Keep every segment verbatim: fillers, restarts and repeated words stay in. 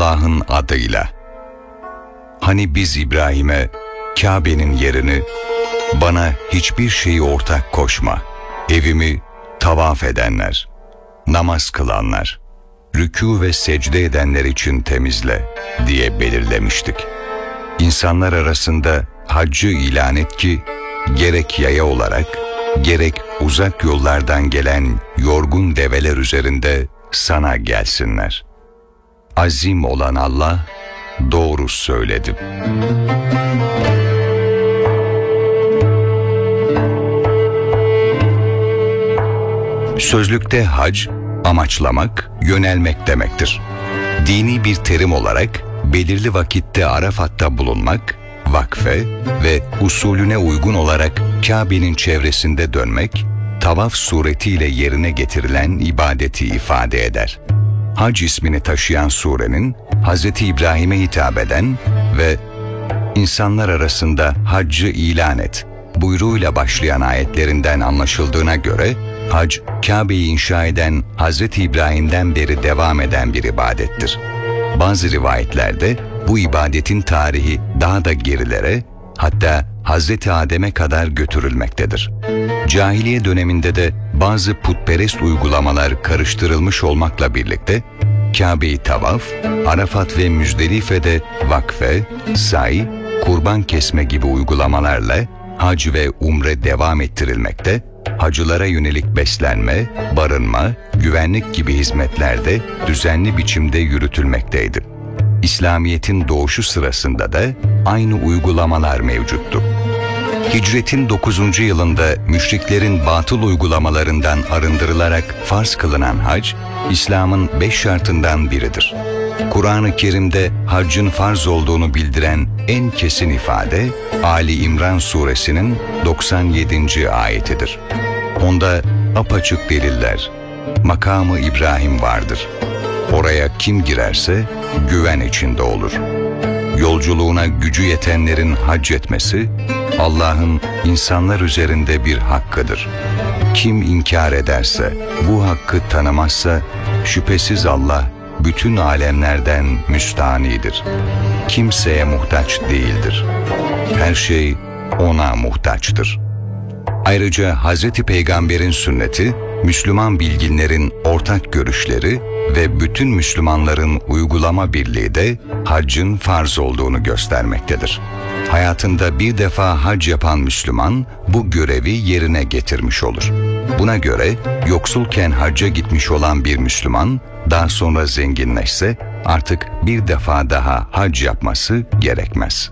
Allah'ın adıyla. Hani biz İbrahim'e Kabe'nin yerini, bana hiçbir şeyi ortak koşma, evimi tavaf edenler, namaz kılanlar, rükû ve secde edenler için temizle diye belirlemiştik. İnsanlar arasında haccı ilan et ki, gerek yaya olarak, gerek uzak yollardan gelen yorgun develer üzerinde sana gelsinler. Azim olan Allah doğru söyledi. Sözlükte hac, amaçlamak, yönelmek demektir. Dini bir terim olarak belirli vakitte Arafat'ta bulunmak, vakfe ve usulüne uygun olarak Kabe'nin çevresinde dönmek, tavaf suretiyle yerine getirilen ibadeti ifade eder. Hac ismini taşıyan surenin Hazreti İbrahim'e hitap eden ve insanlar arasında haccı ilan et buyruğuyla başlayan ayetlerinden anlaşıldığına göre, hac, Kabe'yi inşa eden Hazreti İbrahim'den beri devam eden bir ibadettir. Bazı rivayetlerde bu ibadetin tarihi daha da gerilere, hatta Hazreti Adem'e kadar götürülmektedir. Cahiliye döneminde de bazı putperest uygulamalar karıştırılmış olmakla birlikte, Kabe'yi tavaf, Arafat ve Müzdelife'de vakfe, say, kurban kesme gibi uygulamalarla hac ve umre devam ettirilmekte, hacılara yönelik beslenme, barınma, güvenlik gibi hizmetler de düzenli biçimde yürütülmekteydi. İslamiyet'in doğuşu sırasında da aynı uygulamalar mevcuttu. Hicretin dokuzuncu yılında müşriklerin batıl uygulamalarından arındırılarak farz kılınan hac, İslam'ın beş şartından biridir. Kur'an-ı Kerim'de haccın farz olduğunu bildiren en kesin ifade, Ali İmran suresinin doksan yedinci ayetidir. Onda apaçık deliller, makamı İbrahim vardır. Oraya kim girerse güven içinde olur. Yolculuğuna gücü yetenlerin hac etmesi, Allah'ın insanlar üzerinde bir hakkıdır. Kim inkar ederse, bu hakkı tanımazsa, şüphesiz Allah bütün alemlerden müstanidir. Kimseye muhtaç değildir. Her şey ona muhtaçtır. Ayrıca Hazreti Peygamber'in sünneti, Müslüman bilginlerin ortak görüşleri ve bütün Müslümanların uygulama birliği de haccın farz olduğunu göstermektedir. Hayatında bir defa hac yapan Müslüman bu görevi yerine getirmiş olur. Buna göre yoksulken hacca gitmiş olan bir Müslüman daha sonra zenginleşse artık bir defa daha hac yapması gerekmez.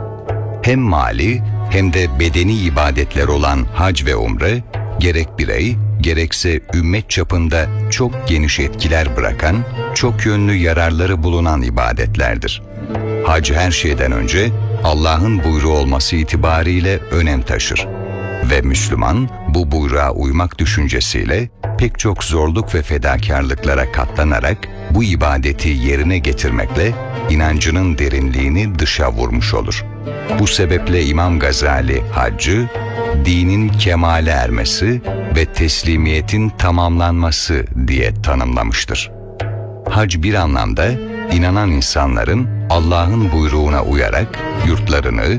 Hem mali hem de bedeni ibadetler olan hac ve umre, gerek birey, gerekse ümmet çapında çok geniş etkiler bırakan, çok yönlü yararları bulunan ibadetlerdir. Hac her şeyden önce Allah'ın buyruğu olması itibariyle önem taşır ve Müslüman bu buyruğa uymak düşüncesiyle pek çok zorluk ve fedakarlıklara katlanarak bu ibadeti yerine getirmekle inancının derinliğini dışa vurmuş olur. Bu sebeple İmam Gazali haccı, dinin kemale ermesi ve teslimiyetin tamamlanması diye tanımlamıştır. Hac bir anlamda inanan insanların Allah'ın buyruğuna uyarak yurtlarını,